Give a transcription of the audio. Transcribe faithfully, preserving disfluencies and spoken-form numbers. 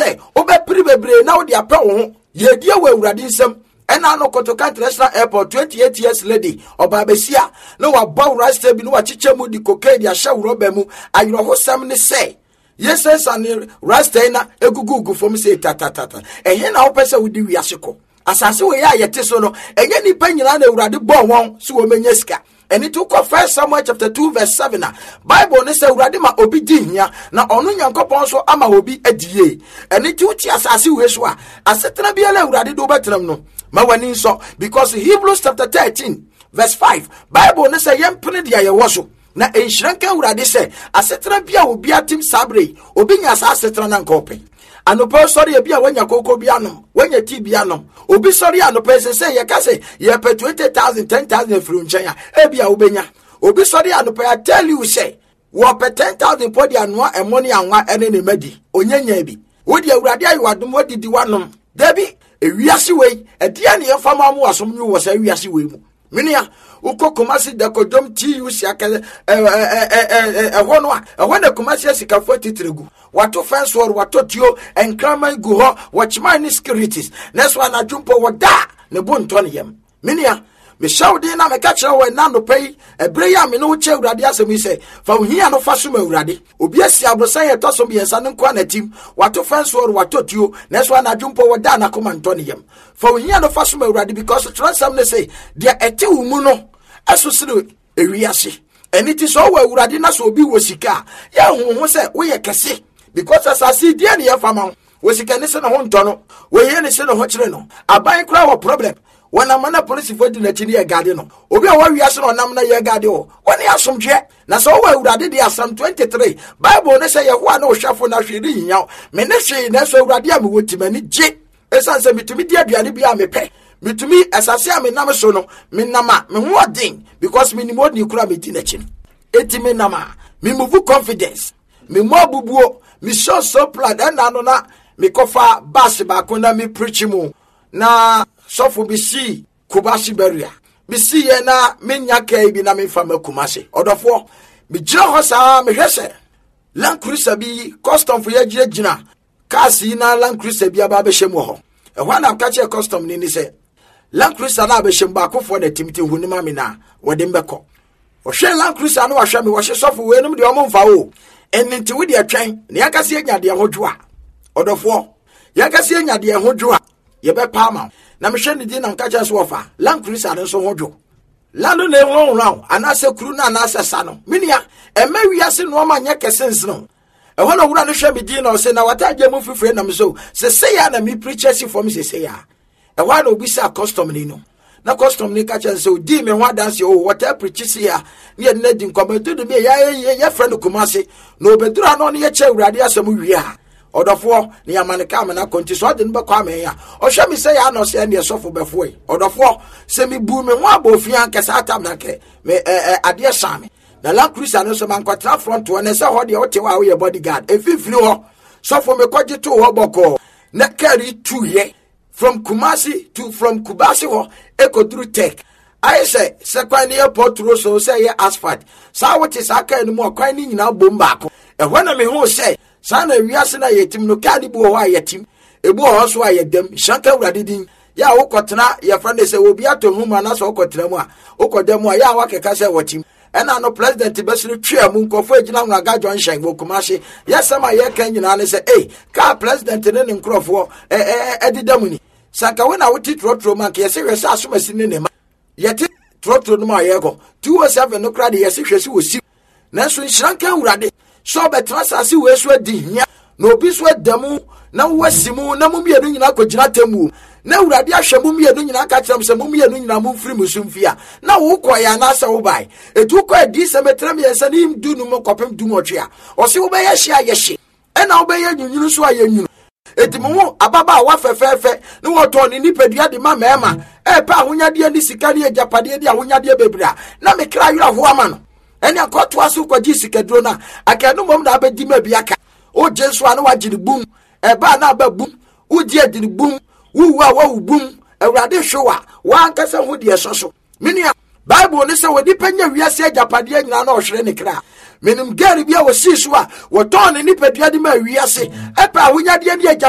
say obe pribebre na wo de apɛ wo ho ye die we awurade nsɛm ɛna no Kotoka International Airport twenty-eight years lady oba besia no wa bow rasta bi no wa chiche mu di cocaine ya hye wroba mu ayro ho sam ne say yes and rasta na egugugu fom say tatatata ehye na wo pese wo di wiase kɔ asase we ya yete so no enye nipa nyina na awurade bɔ wɔn so wo menya sika. And it took First Samuel chapter two verse seven. Bible ne say urade ma obi di hia na ono Nyankopɔn so ama obi adie. And it uti asase we so a asetena bia la urade do betram no. Ma wani so because Hebrews chapter thirteen verse five Bible ne say yempene dia ye wo so. Na enhyiranka urade say asetena bia obi atim sabre obi nya asetena na nkope. Anopo sorry ebia wanya koko bia no wanya ti bia no obi sorry anopo say ye ka say ye pay twenty thousand ten thousand fru nchen ya ebia obenya obi sorry anopo I tell you say wo pay ten thousand podi anwa e money anwa ene ne madi onyanya bi wodi awurade ayi wadom wodi di wanom dabi ewiase wei e dia ne yefama mu asom nyu wo say wiase wei mu minia uko Kumasi da kodom ti usi akale eh eh eh eh hono a ehwo na Kumasi asikafo titregu wato fence wor wato tio enkraman gu ho watchman securities next one adwumpo woda ne bonto ne yam minia me shawde na me ka kire wo na no pay ebre ya me no che urade asemi se fa ohia no fa so ma urade obi asi abrosan ye tosom bi ensa ne kwa na tim wato fence wor wato tio next one adwumpo woda na komanto ne yam fa ohia no fa so ma urade because transam ne say dia ete wo mu no asosire ewiase eniti so wa urade na so obi wo sika ya honho se wo ye kese because asasi dia ne ye fama wo sika ne se no ho ntono wo ye ne se no ho kire no aban kura wo problem wana mana police for di na chini ye gade no obi a wa wiase no nam na ye gade o woni asomdwe na so wa urade di Psalm twenty-three Bible ne se ye ho na wo hwafo na hwiri hinya me ne hwe na so urade a me wotimani je esanse mitumi di aduane bi a me pe mitumi asase a me nam so no me nama me ho odin because me ni modi kura me di na chini eti me nama me move confidence me mo bubuo me show so plan na no na me kofa bass ba ko na me preach mu na sofo bi si Kumasi beria bi si ye na menya kai bi na me fa ma Kumasi odofo me jira ho sa me hwese Land Cruiser bi custom for ye jira jina kasi na Land Cruiser bi aba be hyem ho e ho na ka che custom ni ni se Land Cruiser na be hyem ba akofo na timti hu ni ma me na wode mbekọ o hwe Land Cruiser no wa hwe me wo hye sofo we num de o mfa o ennti wo de atwan ne akase anya de hodwoa odofo ye akase anya de hodwoa ye be pa ma na me hwe ne di na nka cha so ofa Land Cruiser no so hodwo lando ne ho ho anase kuru na anase sa no minia ema wiase no ma nya kesens no e ho na wura no hwe me di na o se na wataje mu fifre na me so se se ya na me preacher si for me se se ya e ho na obi sa custom ni no na custom ni ka cha se o di me ho dance o water preacher si ya ne na di nkometo de me ya ya friend Kumasi no bedura no ne ye che urade asem wi a odofo ne yamane ka me na konti so de no bekwa me ya o hwe me se ya no se ne sofo befo e odofo se me bu me ho abofia nkesa atam na ke me ade shame na Land Cruiser no so man kwatra front one ne se ho de o te wa we bodyguard e fifiri ho sofo me kwaje to ho boko na carry two ye from Kumasi to from Kumasi ho ekodru tech I say second airport road so say asphalt sa what is aka no mo kwan ni nyina bom baako e ho na me ho say sa na wiase na yetim no kadi bu ho ayetim ebu ho so ayedam shanka urade din ya wo kotena ye friend say obi ato huma na so kotena mu a wo kodam a ya wa keka say watim ena no president besiri twia mu nkofo agina hu aga John Shen wo Kumasi yesama ye kan nyina ne say eh ka president ne ne nkrofo eh eh edidam ni saka we na wuti trotro man ke yesi hwese asomasi ne ne ma yeti trotro no ma yego two oh seven no kra de yesi hwese wosi na so nhranka urade so betrasase we so adi hia na obi so adamu na wasimu na mumienu nyina kogina temu na urade ahwemu mienu nyina ka kyerem se mumienu nyina mumfiri musumfia na wo koya na asa wo bai etu ko adi se metrem yensa ni mdu no mokopem du motwe a o se wo be ye hia ye hye ena wo be ye nyunyunu so ayanyunu etimu ababa wa fefefe ni woto ni nipadua de ma mema e pa ahonyade ni sika ni ejapade de ahonyade bebra na me kra yura ho ama no ene akoto aso kwaji sikadro na akanu mom na abedi ma biaka o jesu anu wagiri bum e ba na ba bum udi adiri bum wuwa wa bum awrade hwewa wa ankasa ho de soso minia Bible ne se wodi panya wiase ejapade nyina na ohwere ne kra menim gari bia wo siso a wo ton ni nipadua de ma wiase e pa ahonyade ni